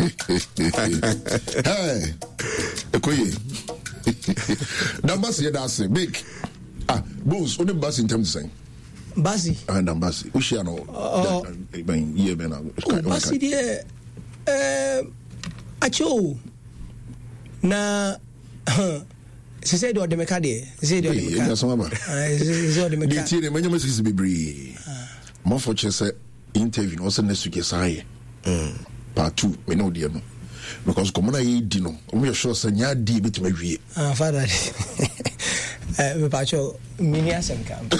Hey, Ekoye. Dambasi that's big. Boss, what the bus in terms of saying? Basi. Dambasi. Ushano. Year ben. Basi die. Acho. Na. Se say do meka de. Se do meka. Yeah, some about. Se do meka. The team many must be brave. More for chess interview also next week say. Part 2 me no dear no. Because come on I di no. We sure say nya di bit me wie. Father. Me pacho mini asem camp.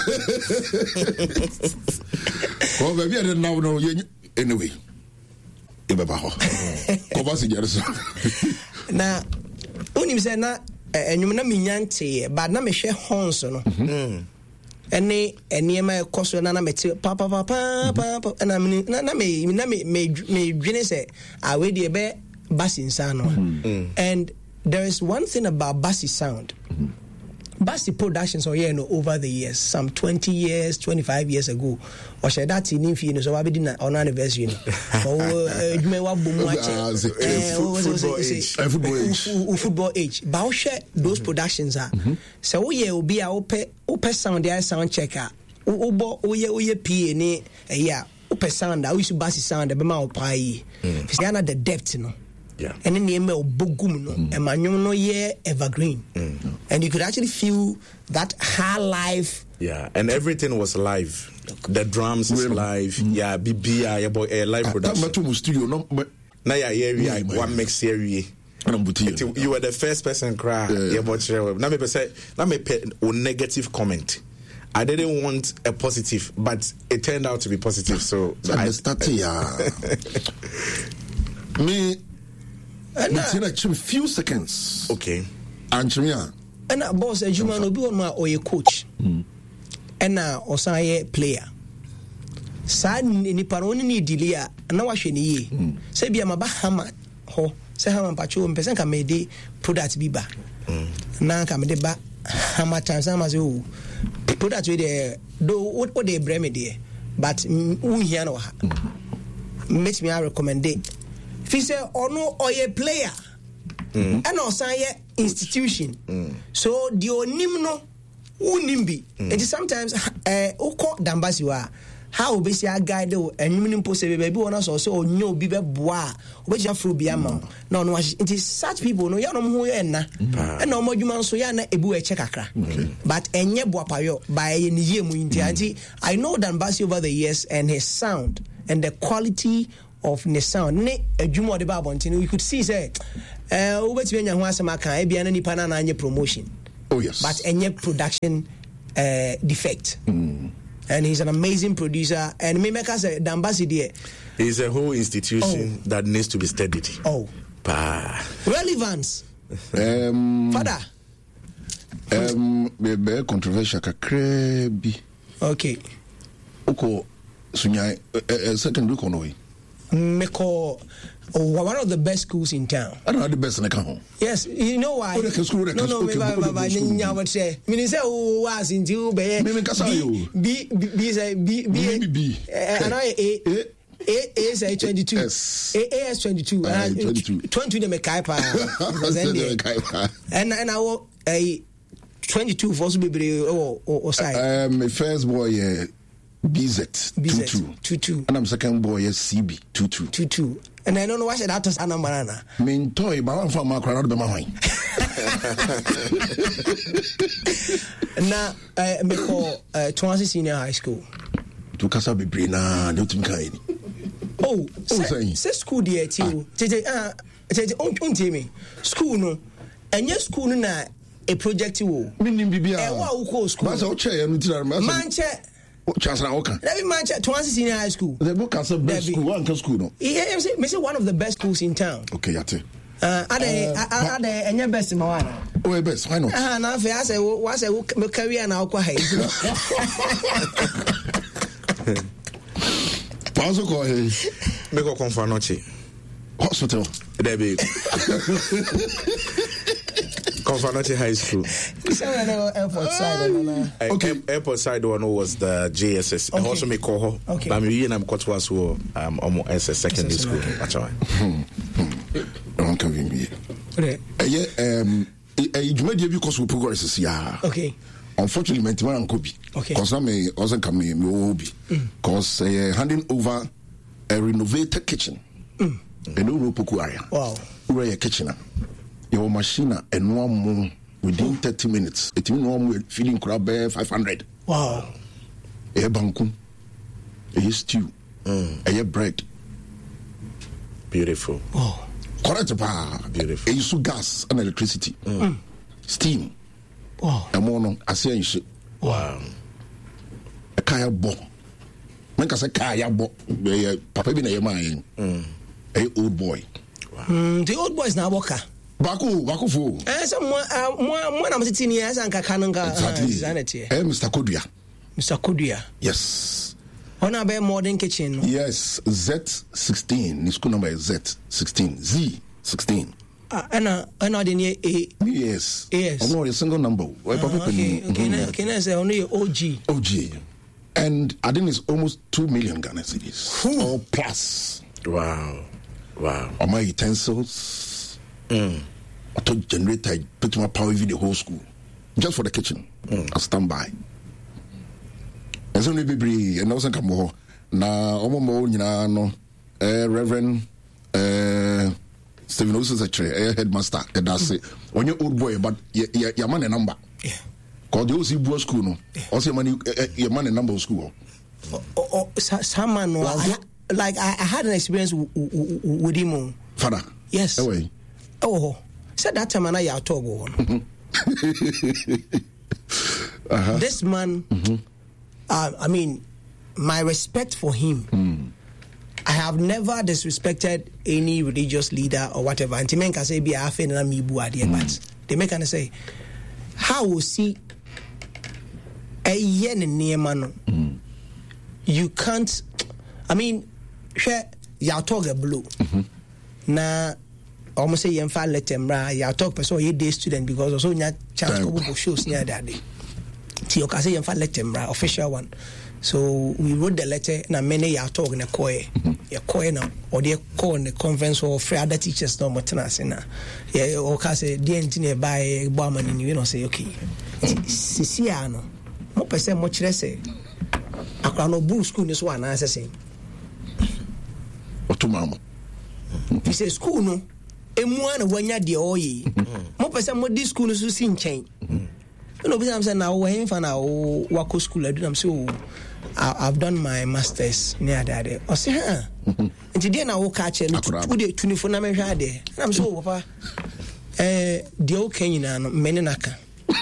Oh baby I don't know anyway. Ebeba ho. Ko ba se jere Na unim say na enwum na minyante but na me hwe hons no. Ene eniema ekoso na mete papa na me dwene say awe de be Basi insano. And there is one thing about Basi sound. Basi productions over the years, some 20 years, 25 years ago, or said that in Infinity, so I didn't on anniversary. Football age. But those productions are so we will be our sound, the sound checker. Oye PA, yeah, sound. I wish to Basi sound, the Bema Pai. It's the depth, you know. Yeah. And then the bogum no and manum no ye evergreen. And you could actually feel that high life. Yeah, and everything was live. The drums is live. Yeah, BB boy live production. Studio no na ya area one mix area. You were the first person cry. Yeah, but na me say na me negative comment. I didn't want a positive, but it turned out to be positive. So I started me within a few seconds. Okay. And boss, as you man, obi on my oye coach. And now, osaye player. Sad ni paroni ni dilia. Na wa hwe ni ye. Say bia maba hama ho. Say hama pacho mpesen ka me de product bi ba. Na ka me de ba hama chance ma say o product we de do what they bring me there. But who here no ha. Make me recommend it. Fi say ono oye player. And osaye institution. So the onim no unimbi. It is sometimes oko dambasi wa how be see a guide and you post baby one also so no be boa which you fro bia ma no it is such people no ya no ho ye na and no modwuma so ya na ebu e che kakra but enye boapayo by ni ye mu inti I know Dambasi over the years and his sound and the quality of the sound ne adwuma de ba bontin you could see say ubeti nya ho asema kan e bia na nipa na anye promotion. Oh yes, but enye production defect. And he's an amazing producer. And me make us a Dambasi there. He's a whole institution that needs to be studied. Relevance. Father. Be controversial kakrebi. Okay. Oko sunyai second week on way. Meko one of the best schools in town. I don't know the best in the town. Yes, you know why? No, I would say. Minister who was in Jiu Bay. And I is a 22. AS 22. 20 the Mekaipa. And I will a 22 for be or side. My first boy BZ 22. And I'm second boy CB 22. And I don't know why I said that was Anna Marana. Mean toy, but I'm from my crowd be my Now, me call Twansi Senior High School. To Casa be Brina, don't think I. Say school dear too. School no. And your school na a project you. Meaning Bibia. School. Manche. Chancellor Oka. Let me match at Twansi Senior High School. The book has a best school, one school. No, yeah, one of the best schools in town. Okay, yate. Are they any best in Moana? Oh, best, why not? Now, if I say, what's a career now? Pauso corre. Me go confirm noche. Hospital. There be. Confanoche High School. Airport side. Okay, airport side one was the JSS. Okay. Also me call her. Okay. But me and I'm quite was almost as a secondary school. don't come in here. You made because we progress here. Okay. Unfortunately, my team could be. Okay. Because I may also come in, will be. Because handing over a renovated kitchen. And no poku area. Wow. Where your kitchen, your machine, and one more within 30 minutes. It means one more feeding crab 500. Wow. A bankum, a stew, a bread. Beautiful. Oh. Correct. Beautiful. A use gas and electricity. Steam. Wow. A mono, I say shit. Wow. A kaya bo. Make us a kaya bo. Papa been a man. A old boy. The old boy is now walker. Baku fu. Someone I'm sitting here and Kananga. Exactly. Mr. Kodia. Mr. Kodia. Yes. On a bear modern kitchen. Yes. Z16. The school number is Z16. Z16. And I didn't hear A. Yes. Yes. I'm not a single number. Okay. Can I say only OG? OG. And I think it's almost 2 million Ghana cedis. Or plus. Wow. All my utensils. I told generator, I put my power in the whole school. Just for the kitchen. I stand by. And so maybe and also come home. Now, no, Reverend Stephen Osu is a headmaster. And that's it. When you're old boy, but your man a number. Yeah. Because the OC school, no. Also, your man a number of school. Someone, like I had an experience with him. Father. Yes. Oh, said that time I talk on. This man, I mean, my respect for him. I have never disrespected any religious leader or whatever. And men can say, "Be a fan and me but they make and say, how will see a yen near man? You can't. I mean, share ya talk a blue. Na almost say yemfa let them ya talk person ye day student because also nya chance go shows near that day. Ti oka say yemfa let them official one. So we wrote the letter na many ya talk na koe. Ya koe na or they call in the conference or free other teachers no matana na. Ya oka say the engineer by boaman in you know say okay. Sisia no. Mo pese mo kire say akwa no bull school ni so ana say. Otumama. He says school no emuana wanya de oyi. Mo pese mo di school no so si nchen. You know because I'm saying now when fa na wako school I do am say I've done my masters near that. I say nti dey na wo ka che no wo dey tunifo na me hwa de. Na am say papa dey o kan nyina no meni naka.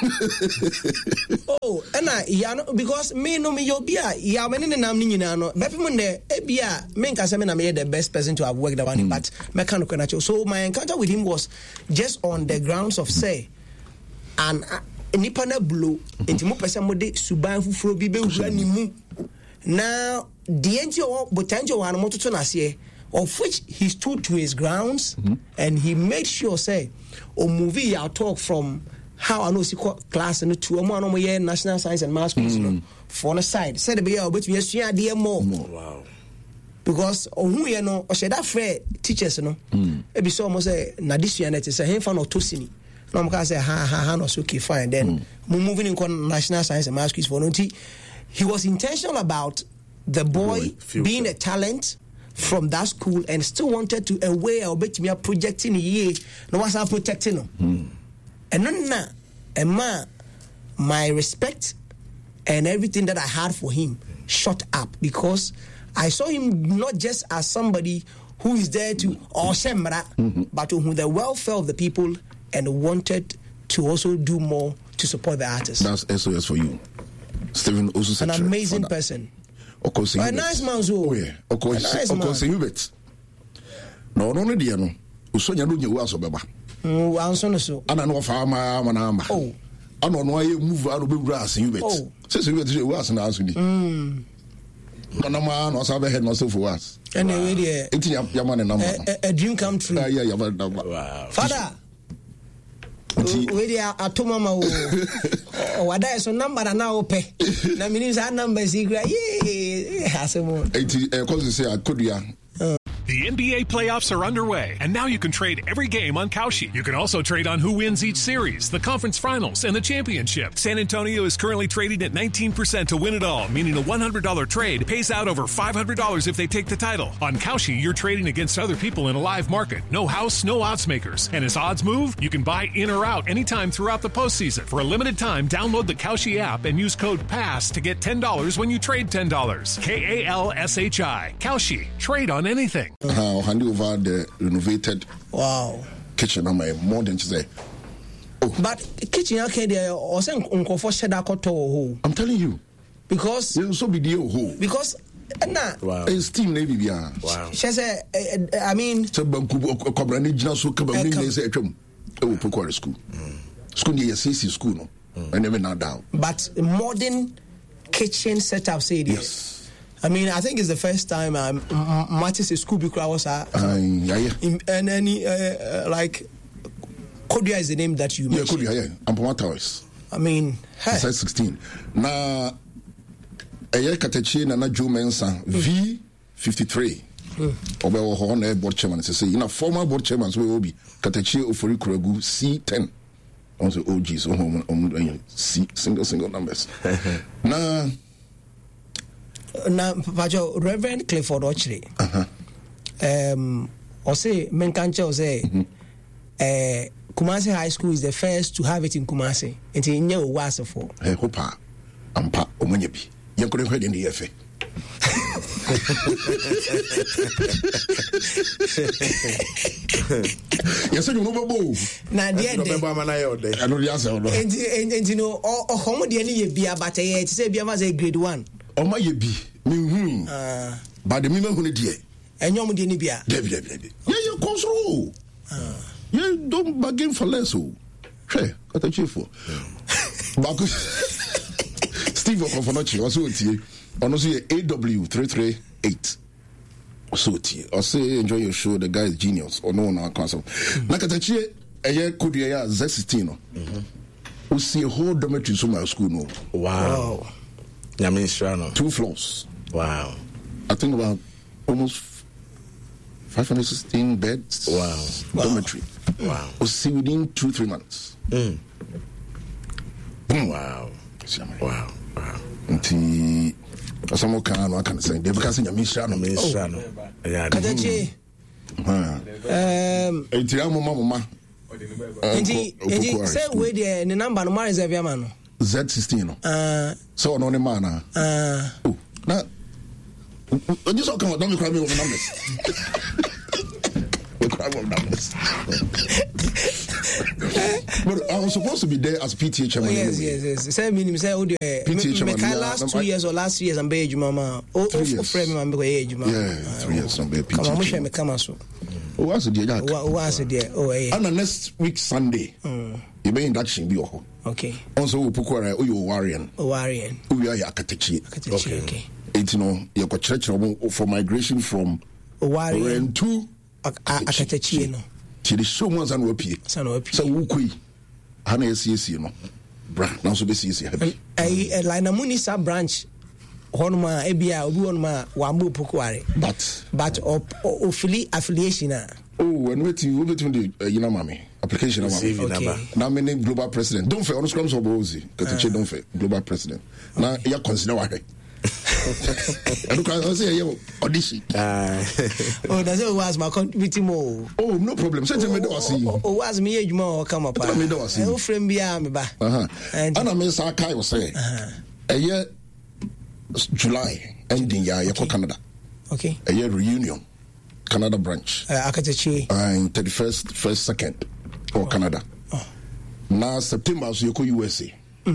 Oh, and because me no me yobia ya many nam ni nyina no bepi mu ne ebia me nka say me na me the best person to have worked around but me kan ko na so my encounter with him was just on the grounds of say and nipa na blow enti mo pese mo de suban fufuro bi be wura ni mu na the enti o botanjo wan mo toto na se of which he stood to his grounds and he made sure say o movie ya talk from how I know see class and two more no more national science and math schools for the side said be ya but we sua dey more. Wow. Because who you know o said that fair teachers no e be so almost say na this year net say him fan of tosini no mo can say ha no so okay fine then moving in national science and math schools for no he was intentional about the boy being a talent from that school and still wanted to away or bet me projecting ye no was protecting him. And no, my respect and everything that I had for him shot up because I saw him not just as somebody who is there to but who the welfare of the people and wanted to also do more to support the artists. That's SOS for you, Stephen Osu. An amazing person. A nice man, so yeah. Of course, you bet. No, no, Usonya do you was obeba. Answer so. Ana no farmer manama. Oh. Ana no aye move anu be grass you bet. Oh. Say you bet was na asu ni. Ana ma no sabe head no so for us. Anyway there. Enti ya man number. A dream come true. Yeah, ya man number. Wow. Father. We there atomama o. Wada so number na ope. Na meaning that number is yeah. Asemo. Enti cause say Akodua The NBA playoffs are underway, and now you can trade every game on Kalshi. You can also trade on who wins each series, the conference finals, and the championship. San Antonio is currently trading at 19% to win it all, meaning a $100 trade pays out over $500 if they take the title. On Kalshi, you're trading against other people in a live market. No house, no odds makers. And as odds move, you can buy in or out anytime throughout the postseason. For a limited time, download the Kalshi app and use code PASS to get $10 when you trade $10. KALSHI. Kalshi. Trade on anything. I'll hand you over the renovated kitchen. I'm a modern today. But kitchen okay there or some uncomfort I'm telling you. Because you so be the because wow. It's team Navy. Wow. She said I mean so Cobrani so Cobrani say Pocora school. School near CC school no. And never now down. But modern kitchen setup say yes. I mean, I think it's the first time Mattis school because and any like Kodia is the name that you mentioned. Yeah, Kodia, Ampoma Towers. I mean, size 16. Na Eye Katechi na Joe Mensa V53. Obewo ho na board chairman say in a former board chairman so will be Katechi Ofori Kuragu C10. Also OGs C single numbers. Na Pajo Reverend Clifford Ochre. Or say Menkanche or say Kumasi High School is the first to have it in Kumasi. It's in your was for. Hopa Ampa Omanyabi. You couldn't heard in the FA. Yes, you know, now the end. I know the answer. And you know, or homodiani be about a say be a grade 1. Oh my be but the minimum who dear and you mudi bia Debbie. Yeah, you control. You don't bargain for less. Hey, what a chief for Steve Okofonochi also honestly AW338 so or say enjoy your show. The guy is genius or no our council. Nakatachi a year could be a Z16. We see a whole dormitory so my school no. Wow. 2 floors. Wow. I think about almost 516 beds. Wow. Dormitory. Wow. We'll see within 2-3 months. Boom. Wow. Wow. Until some kind I can say they because you miss Shano. Yeah. Kadachi. Mama. Say where the number no more is every man. Z16. So no man. Oh, now you so come don't cry me over numbers. But I was supposed to be there as PTA chairman. Yes. Say me say oh the PTA chairman last 2 years or last 3 years I'm beige mama. Oh frame me be age mama. Yeah, 3 years I'm be PTA chairman. Me come so. What's the day? What's the day? Oh yeah. And next week Sunday. You be induction be ho. Okay. Also we pukora o you Warrior. We are Akatechi. Okay. It you know you got church for migration from Warrior to Akatechi no. Ti the show ones and we so wukui ana yesi no bra na so be sisi happy line munisa branch honma ebia obi honma wa mbo pokuare but ofili affiliation and waiting the mami application okay. Now my name global president don't fair on scrums of Rosie Katechi don't fair global president now you consider why and look, I say, audition. Oh, that's it was my contributing more. Oh, no problem. Send me do see. Oh, was me age more come up. Me do see. Oh, friend behind me ba. And I mean, Sakai was saying, a year July ending year Canada. Okay. A year reunion, Canada branch. Akatechi. And 31st, 1st, 2nd for Canada. Now September so you go USA.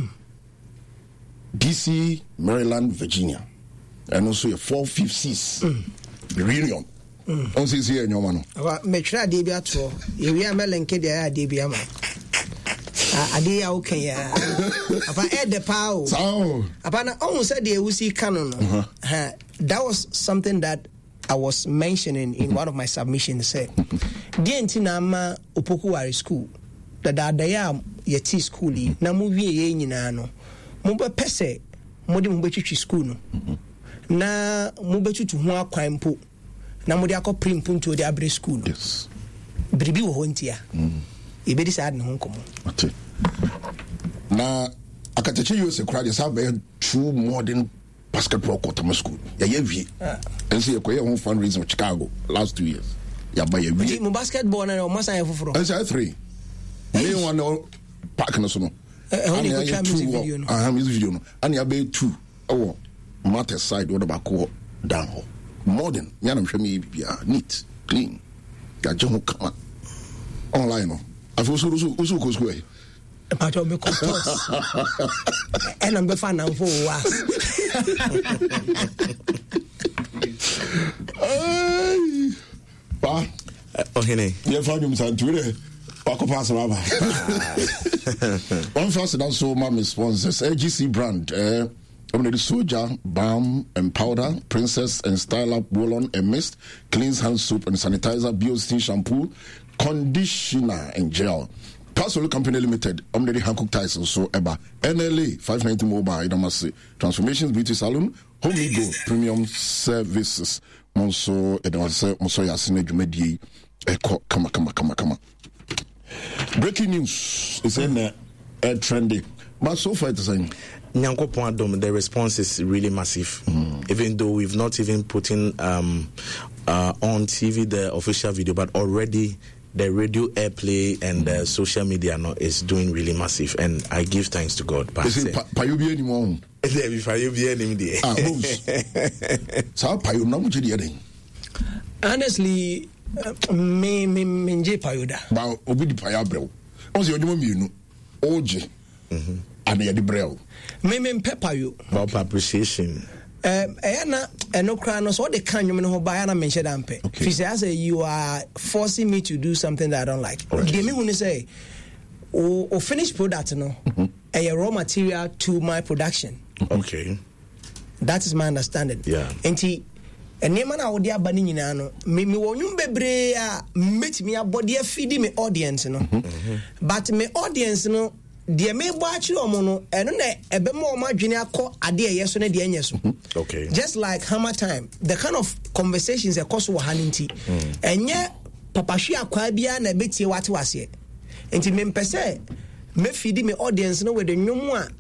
DC, Maryland, Virginia, and also a 4, 5, 6 reunion. On says here in your man. Make sure they be at all. You are melancholy, they be a man. Adia okay, upon Ed the Pow. Upon almost said they will see canon. That was something that I was mentioning in one of my submissions. Say, Dientinama Upokuari school, that they are yeti schoolie, Namuvi ye no. Mube pese mode mubetwitwi school no na mubetwitwi ho akwan po na mo de akọ primpunto de abre school. Yes. Bribi wo ho ntia. Ebedi sad ne ho nkomo. Okay. Na akateche you say crowd have been two modern basketball court in school. Yeah, we. And see a ho fundraising in Chicago last 2 years. Yeah, by a week. Mo basketball na o masa ya foforo. I say 3. Me one no park no so no. Only go try music video no. Music video no. And ya be 2. Oh, matter side what about call down hole. Modern. Ya na me bia neat, clean. Ya je ho kama. Online no. Afo so ko school. But I'm because and I'm fan now for us. Pa, Ohene. You find him some Twitter. Wako pass baba. One first and also my sponsors AGC brand. I'm the Soja, balm and powder, princess and style up roll-on and mist, cleans hand soap and sanitizer, Biostin shampoo, conditioner and gel. Passport Company Limited, I'm the Hancock Tyson, so Eba, NLA 590 Mobile, Damasi, Transformations Beauty Salon, Home Go, Premium Services, Monso, Edwase, Monso Yasine Jumedi, Eko, Kama. Breaking news is in trendy, but so far it's saying. Nyankopon Adom, the response is really massive. Even though we've not even put in on TV the official video, but already the radio airplay and the social media is doing really massive, and I give thanks to God. But is it Payobi anymore? Honestly, me Payoda. But Obi di Payabro. Also, you Oje and the Brel. Me Pepayo. About appreciation. No crown, so the can you know by Anna mentioned ampe. If you say you are forcing me to do something that I don't like. Give me when you say or finished product no a raw material to my production. Okay. That is my understanding. Yeah. And name na odi abani nyina no me wonum bebre a metimi abode afidi me audience no. But me audience no de me bo achi omo no eno na ebe mo ma dwene akọ ade yeso na de enyeso. Okay. Just like Hammer Time, the kind of conversations e koso haninti enye papahwe akwa bia na betie wate wase. Enti me mpese me feed me audience no with the nwom a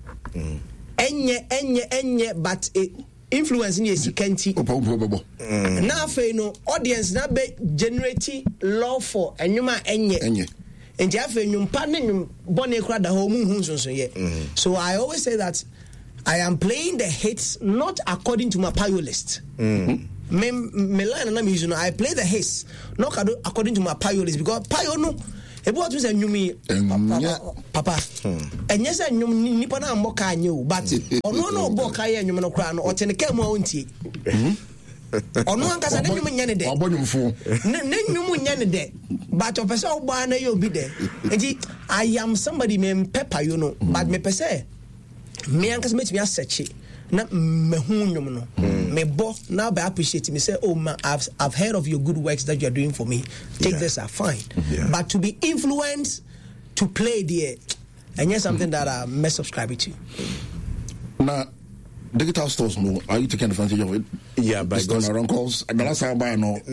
enye but influence ni esikanti na afei no audience na be generate love for enwoma enye enti afei nwumpa ne nwum bone kra da ho mu hu nsonso ye. So I always say that I am playing the hits not according to my payo list. Me line na me use no, I play the hits not according to my payo list, because payo no ebo what say nyumi papa enye say nyum nipa na mboka anye o, but ono no boka ye nyum no kra no oteneka mu ontie ono ankasa ne nyum nya ne de obonyumfo ne nyum nya ne de, but opese ogba na ye obi de. Enti I am somebody me pepper you know, but me pese me ankasa metimi asearch na mehu nyum no me bo now by appreciate me say, oh man, I've heard of your good works that you are doing for me, take this are fine. But to be influenced to play there and yes something that I must subscribe to. Now digital stores no, are you taking advantage of it? Yeah, by God's around calls and the last time I know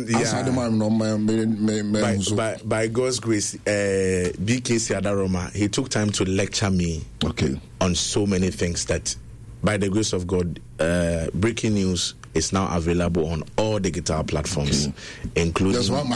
by God's grace, BKC Adaroma, he took time to lecture me on so many things that by the grace of God, breaking news is now available on all digital platforms, including. That's why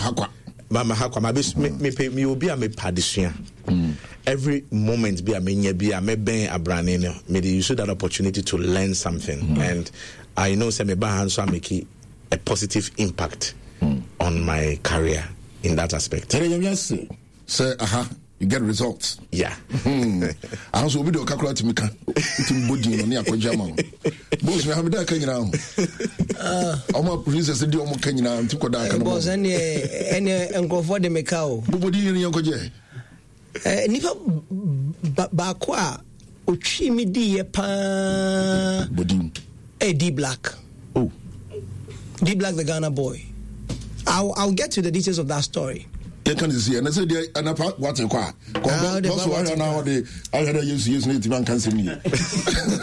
me will be a me padisha. Every moment be a ben a brand me use that opportunity to learn something, and I know say me ban so make a positive impact on my career in that aspect. Say you get results. Yeah. I also will be the calculate me can body on the Aquajama. Boss, we have that can now. Our producers did almost can now to go down. Boss, any uncle for the Macau. Body in your Koje. Nipa Bakwa, Uchimi dear pa Bodin. D Black. Oh, D Black, the Ghana boy. I'll get to the details of that story. You can see, and I said, and apart what you call. I had a use native and can see me.